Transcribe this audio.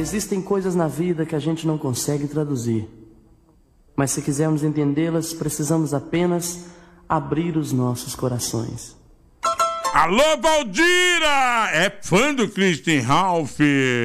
Existem coisas na vida que a gente não consegue traduzir, mas se quisermos entendê-las, precisamos apenas abrir os nossos corações. Alô, Valdira! É fã do Christian Ralph.